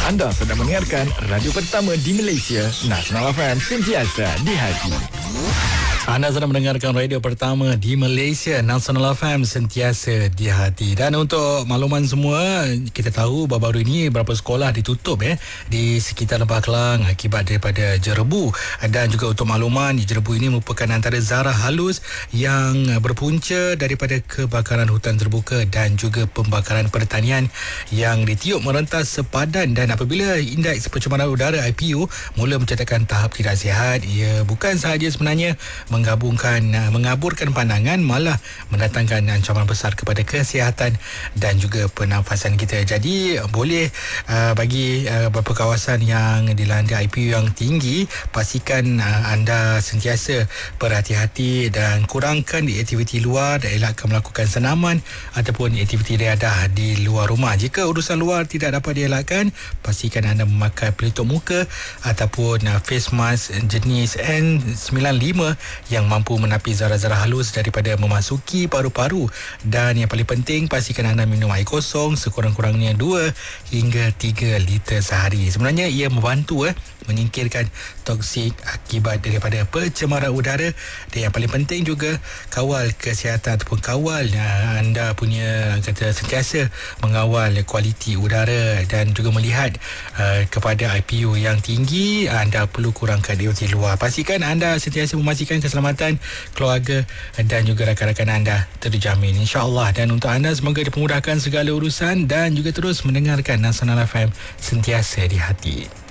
Anda sedang mendengarkan radio pertama di Malaysia, Nasional FM, sentiasa di hati. Anda sedang mendengarkan radio pertama di Malaysia, Nasional FM, sentiasa di hati. Dan untuk makluman semua, kita tahu baru-baru ini beberapa sekolah ditutup di sekitar Lembah Kelang akibat daripada jerebu. Dan juga untuk makluman, jerebu ini merupakan antara zarah halus yang berpunca daripada kebakaran hutan terbuka dan juga pembakaran pertanian yang ditiup merentas sepadan. Dan apabila indeks pencemaran udara IPU mula mencatatkan tahap tidak sihat, ia bukan sahaja sebenarnya mengaburkan pandangan, malah mendatangkan ancaman besar kepada kesihatan dan juga pernafasan kita. Jadi boleh bagi beberapa kawasan yang dilanda IPU yang tinggi, pastikan anda sentiasa berhati-hati dan kurangkan aktiviti luar dan elakkan melakukan senaman ataupun aktiviti riadah di luar rumah. Jika urusan luar tidak dapat dielakkan, pastikan anda memakai pelitup muka ataupun face mask jenis N95 yang mampu menapi zarah-zarah halus daripada memasuki paru-paru. Dan yang paling penting, pastikan anda minum air kosong sekurang-kurangnya 2 hingga 3 liter sehari. Sebenarnya ia membantu menyingkirkan toksik akibat daripada pencemaran udara. Dan yang paling penting juga, kawal kesihatan ataupun kawal anda punya sentiasa mengawal kualiti udara dan juga melihat kepada IPU yang tinggi. Anda perlu kurangkan aktiviti luar. Pastikan anda sentiasa memastikan keselamatan keluarga dan juga rakan-rakan anda terjamin, insya-Allah. Dan untuk anda, semoga dipermudahkan segala urusan dan juga terus mendengarkan Nasional FM, sentiasa di hati.